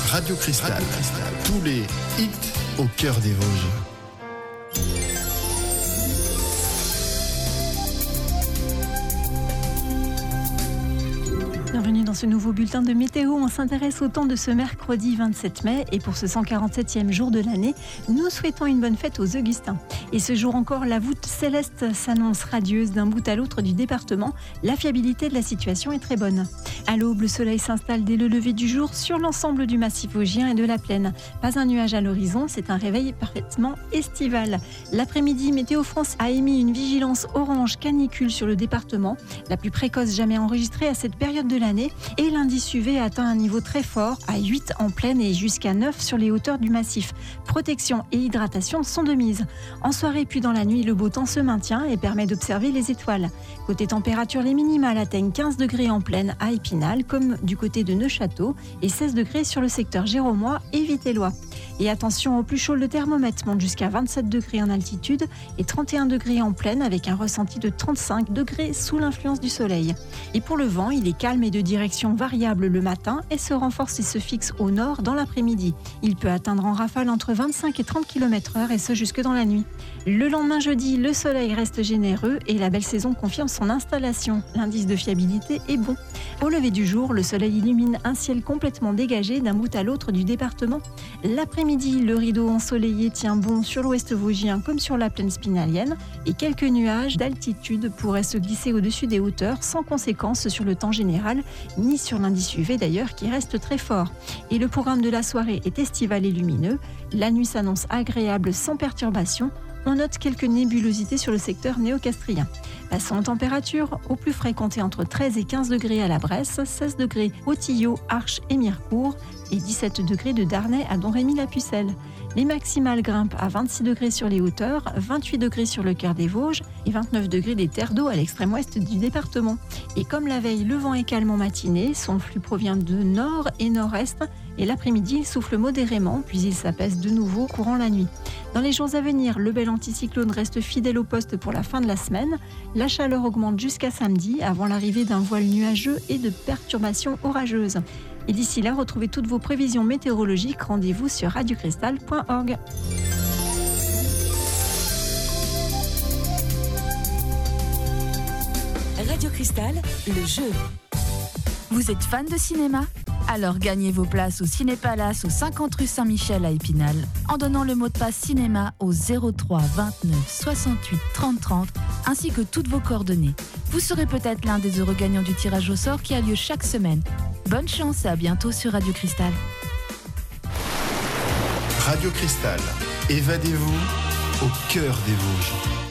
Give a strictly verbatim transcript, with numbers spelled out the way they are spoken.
Radio Cristal. Radio Cristal. Tous les hits au cœur des Vosges. Bienvenue dans ce nouveau bulletin de météo. On s'intéresse au temps de ce mercredi vingt-sept mai et pour ce cent quarante-septième jour de l'année, nous souhaitons une bonne fête aux Augustins. Et ce jour encore, la voûte céleste s'annonce radieuse d'un bout à l'autre du département. La fiabilité de la situation est très bonne. À l'aube, le soleil s'installe dès le lever du jour sur l'ensemble du massif vosgien et de la plaine. Pas un nuage à l'horizon, c'est un réveil parfaitement estival. L'après-midi, Météo France a émis une vigilance orange canicule sur le département, la plus précoce jamais enregistrée à cette période de l'année, et l'indice U V atteint un niveau très fort, à huit en plaine et jusqu'à neuf sur les hauteurs du massif. Protection et hydratation sont de mise. En soirée puis dans la nuit, le beau temps se maintient et permet d'observer les étoiles. Côté température, les minimales atteignent quinze degrés en plaine à Épinal, comme du côté de Neufchâteau, et seize degrés sur le secteur géromois et vitellois. Et attention, au plus chaud, le thermomètre monte jusqu'à vingt-sept degrés en altitude et trente et un degrés en plaine, avec un ressenti de trente-cinq degrés sous l'influence du soleil. Et pour le vent, il est calme et de direction variable le matin et se renforce et se fixe au nord dans l'après-midi. Il peut atteindre en rafale entre vingt-cinq et trente kilomètres heure et ce jusque dans la nuit. Le lendemain jeudi, le soleil reste généreux et la belle saison confirme son installation. L'indice de fiabilité est bon. Au lever du jour, le soleil illumine un ciel complètement dégagé d'un bout à l'autre du département. L'après-midi, le rideau ensoleillé tient bon sur l'ouest vosgien comme sur la plaine spinalienne et quelques nuages d'altitude pourraient se glisser au-dessus des hauteurs sans conséquence sur le temps général, ni sur l'indice U V d'ailleurs qui reste très fort. Et le programme de la soirée est estival et lumineux. La nuit s'annonce agréable sans perturbation. On note quelques nébulosités sur le secteur néocastrien. Passons en température, au plus frais compté entre treize et quinze degrés à la Bresse, seize degrés au Tillot, Arches et Mirecourt et dix-sept degrés de Darney à Domrémy-la-Pucelle. Les maximales grimpent à vingt-six degrés sur les hauteurs, vingt-huit degrés sur le cœur des Vosges et vingt-neuf degrés des terres d'eau à l'extrême ouest du département. Et comme la veille, le vent est calme en matinée, son flux provient de nord et nord-est et l'après-midi, il souffle modérément puis il s'apaise de nouveau courant la nuit. Dans les jours à venir, le bel anticyclone reste fidèle au poste pour la fin de la semaine. La chaleur augmente jusqu'à samedi avant l'arrivée d'un voile nuageux et de perturbations orageuses. Et d'ici là, retrouvez toutes vos prévisions météorologiques. Rendez-vous sur radio cristal point org. Radio Cristal, le jeu. Vous êtes fan de cinéma ? Alors gagnez vos places au Ciné-Palace au cinquante rue Saint-Michel à Épinal en donnant le mot de passe cinéma au zéro trois vingt-neuf soixante-huit trente trente ainsi que toutes vos coordonnées. Vous serez peut-être l'un des heureux gagnants du tirage au sort qui a lieu chaque semaine. Bonne chance et à bientôt sur Radio Cristal. Radio Cristal, évadez-vous au cœur des Vosges.